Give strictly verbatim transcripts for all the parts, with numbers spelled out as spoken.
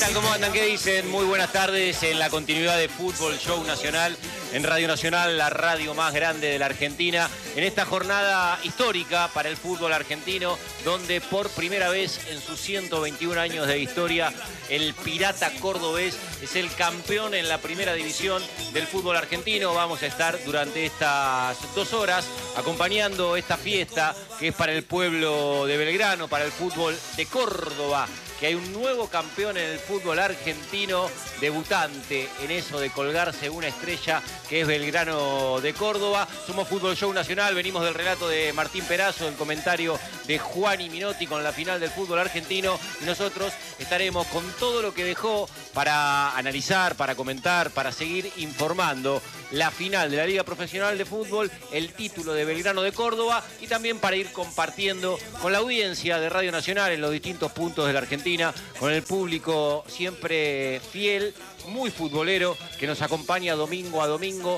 tal? ¿Cómo andan? ¿Qué dicen? Muy buenas tardes en la continuidad de Fútbol Show Nacional en Radio Nacional, la radio más grande de la Argentina, en esta jornada histórica para el fútbol argentino, donde por primera vez en sus ciento veintiún años de historia, el Pirata cordobés es el campeón en la primera división del fútbol argentino. Vamos a estar durante estas dos horas acompañando esta fiesta que es para el pueblo de Belgrano, para el fútbol de Córdoba, que hay un nuevo campeón en el fútbol argentino, debutante en eso de colgarse una estrella, que es Belgrano de Córdoba. Somos Fútbol Show Nacional, venimos del relato de Martín Perazo, el comentario de Juan y Minotti con la final del fútbol argentino, y nosotros estaremos con todo lo que dejó para analizar, para comentar, para seguir informando la final de la Liga Profesional de Fútbol, el título de Belgrano de Córdoba, y también para ir compartiendo con la audiencia de Radio Nacional en los distintos puntos de la Argentina, con el público siempre fiel, muy futbolero, que nos acompaña domingo a domingo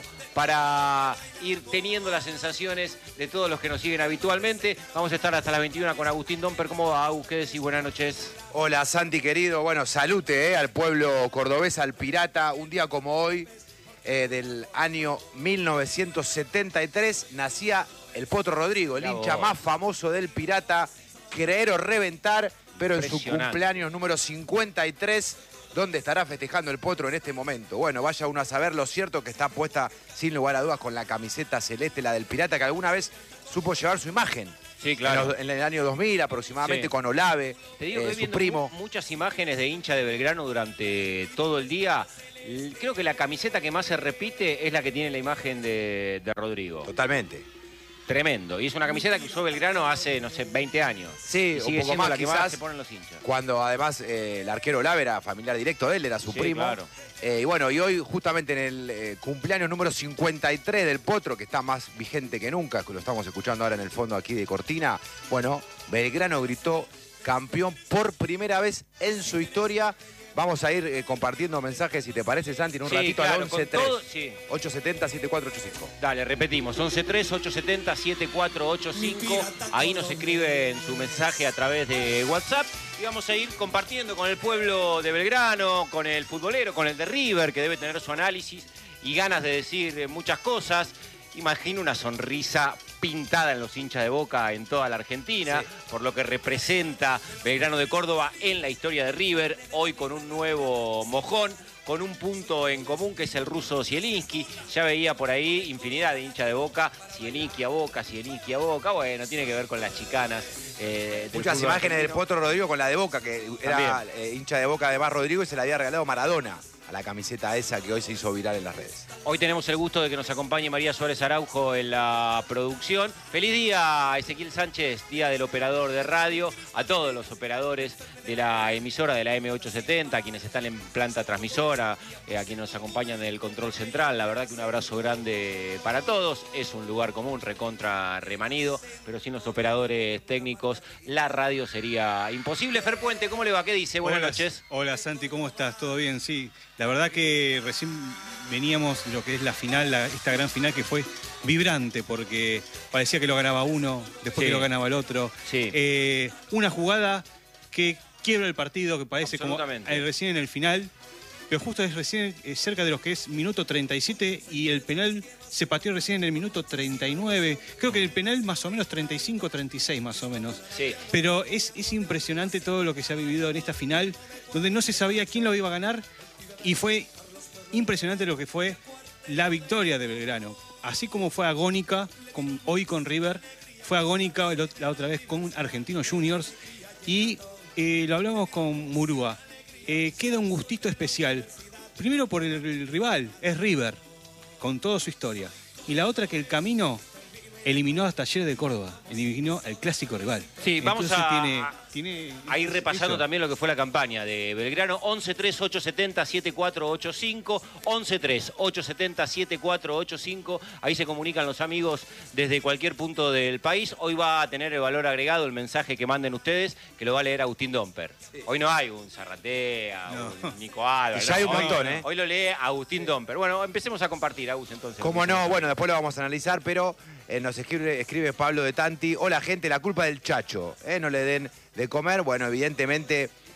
para ir teniendo las sensaciones de todos los que nos siguen habitualmente. Vamos a estar hasta las veintiuna con Agustín Domper. ¿Cómo va, Agus? ¿Qué decís? Buenas noches. Hola, Santi, querido. Bueno, salute eh, al pueblo cordobés, al Pirata. Un día como hoy, eh, del año mil novecientos setenta y tres, nacía el Potro Rodrigo, el hincha más famoso del Pirata, creer o reventar, pero en su cumpleaños número cincuenta y tres, ¿dónde estará festejando el Potro en este momento? Bueno, vaya uno a saber. Lo cierto que está puesta, sin lugar a dudas, con la camiseta celeste, la del Pirata, que alguna vez supo llevar su imagen. Sí, claro. En, los, en el año dos mil aproximadamente, sí, con Olave, Te digo eh, que su primo. Muchas imágenes de hincha de Belgrano durante todo el día. Creo que la camiseta que más se repite es la que tiene la imagen de, de Rodrigo. Totalmente. Tremendo. Y es una camiseta que usó Belgrano hace, no sé, veinte años. Sí, un poco más, la que quizás, más se ponen los hinchas. Cuando además eh, el arquero Olave era familiar directo de él, era su sí, primo. Claro. Eh, y bueno, y hoy justamente en el eh, cumpleaños número cincuenta y tres del Potro, que está más vigente que nunca, que lo estamos escuchando ahora en el fondo aquí de Cortina, bueno, Belgrano gritó campeón por primera vez en su historia. Vamos a ir eh, compartiendo mensajes, si te parece, Santi, en un sí, ratito, claro, al once tres, sí. ocho siete cero, siete cuatro ocho cinco. Dale, repetimos, once tres, ocho siete cero, siete cuatro ocho cinco. Ahí nos escriben su mensaje a través de WhatsApp. Y vamos a ir compartiendo con el pueblo de Belgrano, con el futbolero, con el de River, que debe tener su análisis y ganas de decir muchas cosas. Imagino una sonrisa pintada en los hinchas de Boca en toda la Argentina, sí, por lo que representa Belgrano de Córdoba en la historia de River, hoy con un nuevo mojón, con un punto en común que es el ruso Zielinski. Ya veía por ahí infinidad de hinchas de Boca, Zielinski a Boca, Zielinski a Boca. Bueno, tiene que ver con las chicanas. Eh, Muchas imágenes argentino. Del Potro Rodrigo con la de Boca, que era eh, hincha de Boca además Rodrigo, y se la había regalado Maradona a la camiseta esa que hoy se hizo viral en las redes. Hoy tenemos el gusto de que nos acompañe María Suárez Araujo en la producción. Feliz día, Ezequiel Sánchez, día del operador de radio. A todos los operadores de la emisora de la M ochocientos setenta, a quienes están en planta transmisora, eh, a quienes nos acompañan en el control central. La verdad que un abrazo grande para todos. Es un lugar común, recontra remanido, pero sin los operadores técnicos la radio sería imposible. Fer Puente, ¿cómo le va? ¿Qué dice? Buenas hola, noches. Hola, Santi, ¿cómo estás? ¿Todo bien? Sí, la verdad que recién veníamos de lo que es la final, la, esta gran final que fue vibrante, porque parecía que lo ganaba uno, después sí, que lo ganaba el otro. Sí. Eh, una jugada que quiebra el partido, que parece como eh, recién en el final, pero justo es recién eh, cerca de lo que es minuto treinta y siete, y el penal se pateó recién en el minuto treinta y nueve. Creo que el penal más o menos treinta y cinco, treinta y seis más o menos. Sí. Pero es, es impresionante todo lo que se ha vivido en esta final, donde no se sabía quién lo iba a ganar, y fue impresionante lo que fue la victoria de Belgrano. Así como fue agónica con, hoy con River, fue agónica el, la otra vez con Argentinos Juniors, y eh, lo hablamos con Murúa. Eh, queda un gustito especial. Primero por el, el rival, es River, con toda su historia. Y la otra que el camino eliminó a Talleres de Córdoba, eliminó al clásico rival. Sí, vamos Entonces, a, tiene, tiene, a ir repasando eso. también lo que fue la campaña de Belgrano. once tres, ocho siete cero, siete cuatro ocho cinco, once tres, ocho siete cero, siete cuatro ocho cinco. Ahí se comunican los amigos desde cualquier punto del país. Hoy va a tener el valor agregado el mensaje que manden ustedes, que lo va a leer Agustín Domper. Sí. Hoy no hay un Zarratea, no, un Nico Álvarez. Ya hay no, un hoy, montón, ¿eh? Hoy lo lee Agustín Domper. Bueno, empecemos a compartir, Agus, entonces. Cómo no, bueno, después lo vamos a analizar, pero eh, nos escribe, escribe Pablo de Tanti. Hola, gente, la culpa del Chacho. ¿eh? No le den de comer. Bueno, evidentemente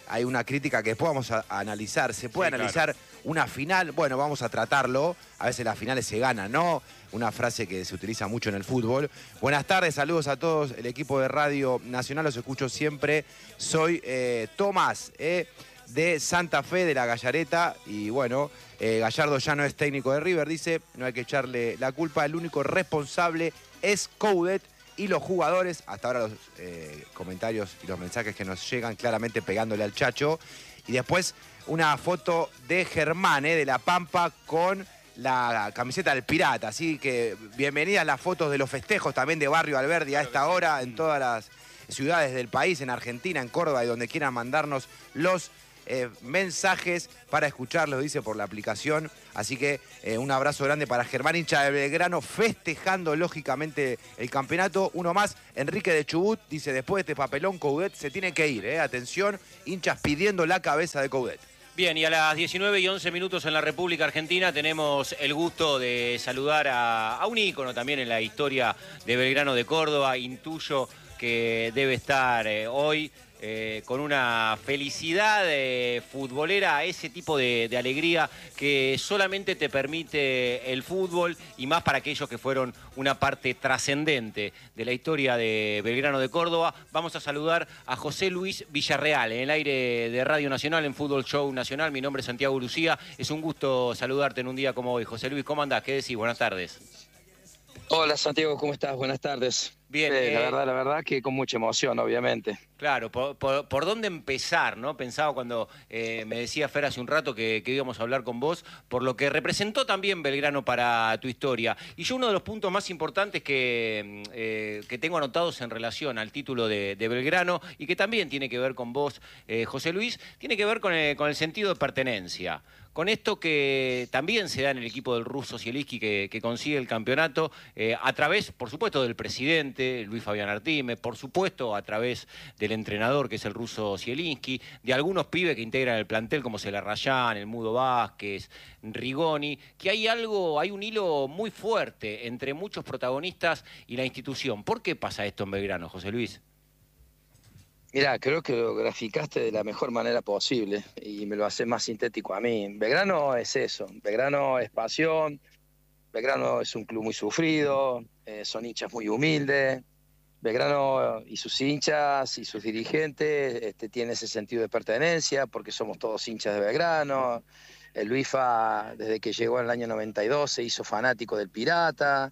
hay una crítica que después vamos a, a analizar. ¿Se puede Sí, analizar claro. una final? Bueno, vamos a tratarlo. A veces las finales se ganan, ¿no? Una frase que se utiliza mucho en el fútbol. Buenas tardes, saludos a todos. El equipo de Radio Nacional los escucho siempre. Soy eh, Tomás, eh, de Santa Fe, de la Gallareta. Y bueno, eh, Gallardo ya no es técnico de River. Dice, no hay que echarle la culpa. El único responsable es Coudet y los jugadores. Hasta ahora los eh, comentarios y los mensajes que nos llegan claramente pegándole al Chacho. Y después una foto de Germán, eh, de La Pampa, con la camiseta del Pirata. Así que bienvenidas las fotos de los festejos también de Barrio Alberdi a esta hora en todas las ciudades del país, en Argentina, en Córdoba y donde quieran mandarnos los eh, mensajes para escucharlos, dice, por la aplicación. Así que eh, un abrazo grande para Germán, hincha de Belgrano, festejando lógicamente el campeonato. Uno más, Enrique de Chubut, dice, después de este papelón, Coudet se tiene que ir. Eh. Atención, hinchas pidiendo la cabeza de Coudet. Bien, y a las diecinueve y once minutos en la República Argentina tenemos el gusto de saludar a, a un ícono también en la historia de Belgrano de Córdoba. Intuyo que debe estar eh, hoy eh, con una felicidad eh, futbolera, ese tipo de, de alegría que solamente te permite el fútbol, y más para aquellos que fueron una parte trascendente de la historia de Belgrano de Córdoba. Vamos a saludar a José Luis Villarreal en el aire de Radio Nacional, en Fútbol Show Nacional. Mi nombre es Santiago Lucía. Es un gusto saludarte en un día como hoy. José Luis, ¿cómo andás? ¿Qué decís? Buenas tardes. Hola Santiago, ¿cómo estás? Buenas tardes. Bien. Eh, eh, la verdad, la verdad que con mucha emoción, obviamente. Claro, por, por, por dónde empezar, ¿no? Pensaba cuando eh, me decía Fer hace un rato que, que íbamos a hablar con vos, por lo que representó también Belgrano para tu historia. Y yo uno de los puntos más importantes que, eh, que tengo anotados en relación al título de, de Belgrano, y que también tiene que ver con vos, eh, José Luis, tiene que ver con el, con el sentido de pertenencia. Con esto que también se da en el equipo del ruso Zielinski, que, que consigue el campeonato eh, a través, por supuesto, del presidente, Luis Fabián Artime, por supuesto, a través del entrenador, que es el ruso Zielinski, de algunos pibes que integran el plantel, como Celarrayán, el Mudo Vázquez, Rigoni, que hay algo, hay un hilo muy fuerte entre muchos protagonistas y la institución. ¿Por qué pasa esto en Belgrano, José Luis? Mirá, creo que lo graficaste de la mejor manera posible y me lo hace más sintético a mí. Belgrano es eso, Belgrano es pasión, Belgrano es un club muy sufrido, eh, son hinchas muy humildes. Belgrano y sus hinchas y sus dirigentes este, tienen ese sentido de pertenencia porque somos todos hinchas de Belgrano. El Luifa, desde que llegó en el año noventa y dos, se hizo fanático del Pirata.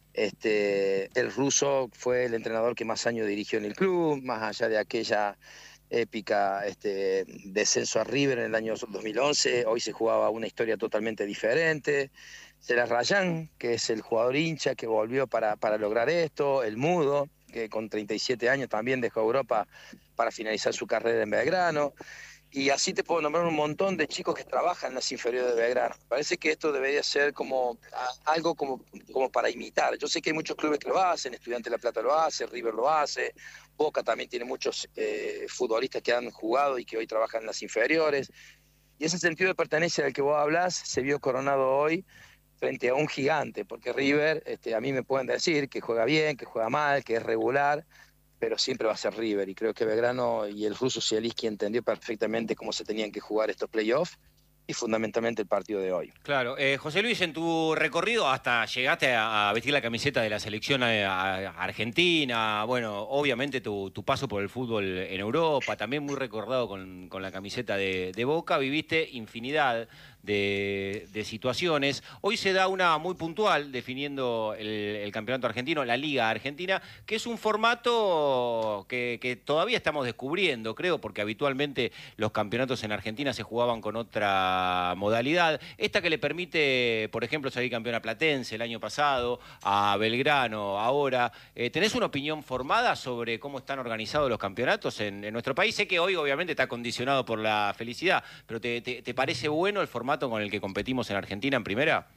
Este, el ruso fue el entrenador que más años dirigió en el club, más allá de aquella épica este, descenso a River en el año dos mil once, hoy se jugaba una historia totalmente diferente. Celarrayán, que es el jugador hincha que volvió para, para lograr esto, el Mudo, que con treinta y siete años también dejó Europa para finalizar su carrera en Belgrano. Y así te puedo nombrar un montón de chicos que trabajan en las inferiores de Belgrano. Parece que esto debería ser como a, algo como, como para imitar. Yo sé que hay muchos clubes que lo hacen, Estudiantes de La Plata lo hace, River lo hace, Boca también tiene muchos eh, futbolistas que han jugado y que hoy trabajan en las inferiores. Y ese sentido de pertenencia del que vos hablas se vio coronado hoy frente a un gigante, porque River, este, a mí me pueden decir que juega bien, que juega mal, que es regular, pero siempre va a ser River, y creo que Belgrano y el ruso Zielinski entendió perfectamente cómo se tenían que jugar estos playoffs y fundamentalmente el partido de hoy. Claro, eh, José Luis, en tu recorrido hasta llegaste a, a vestir la camiseta de la selección a, a Argentina, bueno, obviamente tu, tu paso por el fútbol en Europa, también muy recordado con, con la camiseta de, de Boca, viviste infinidad de, de situaciones. Hoy se da una muy puntual definiendo el, el campeonato argentino, la Liga Argentina, que es un formato que, que todavía estamos descubriendo, creo, porque habitualmente los campeonatos en Argentina se jugaban con otra modalidad. Esta que le permite, por ejemplo, salir campeón a Platense el año pasado, a Belgrano ahora. Eh, ¿Tenés una opinión formada sobre cómo están organizados los campeonatos en, en nuestro país? Sé que hoy obviamente está condicionado por la felicidad, pero ¿te, te, te parece bueno el formato con el que competimos en Argentina en primera?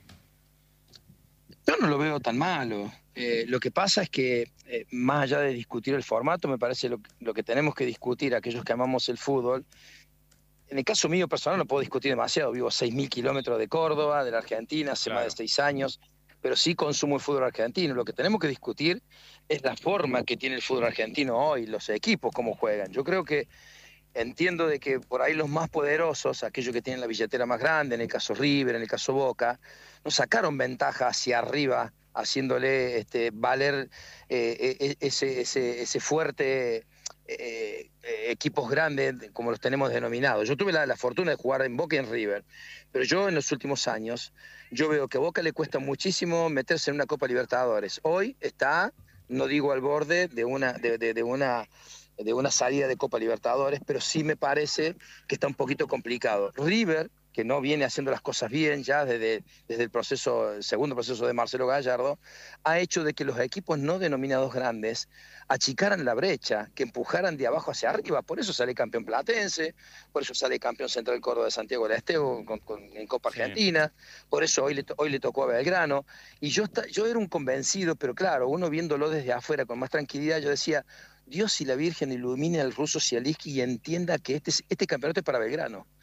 Yo no lo veo tan malo. Eh, lo que pasa es que, eh, más allá de discutir el formato, me parece lo, lo que tenemos que discutir, aquellos que amamos el fútbol. En el caso mío personal no puedo discutir demasiado. Vivo a seis mil kilómetros de Córdoba, de la Argentina, hace Claro. más de seis años, pero sí consumo el fútbol argentino. Lo que tenemos que discutir es la forma que tiene el fútbol argentino hoy, los equipos, cómo juegan. Yo creo que entiendo de que por ahí los más poderosos, aquellos que tienen la billetera más grande, en el caso River, en el caso Boca, no sacaron ventaja hacia arriba, haciéndole este, valer eh, ese, ese, ese fuerte eh, eh, equipos grandes como los tenemos denominados. Yo tuve la, la fortuna de jugar en Boca y en River, pero yo en los últimos años, yo veo que a Boca le cuesta muchísimo meterse en una Copa Libertadores. Hoy está, no digo al borde de una... De, de, de una de una salida de Copa Libertadores, pero sí me parece que está un poquito complicado. River, que no viene haciendo las cosas bien ya desde, desde el proceso, el segundo proceso de Marcelo Gallardo, ha hecho de que los equipos no denominados grandes achicaran la brecha, que empujaran de abajo hacia arriba. Por eso sale campeón Platense, por eso sale campeón Central Córdoba de Santiago del Estero con, con, en Copa Argentina, sí. Por eso hoy le, hoy le tocó a Belgrano. Y yo, yo era un convencido, pero claro, uno viéndolo desde afuera con más tranquilidad, yo decía, Dios y la Virgen ilumine al ruso Zielinski y entienda que este, este campeonato es para Belgrano.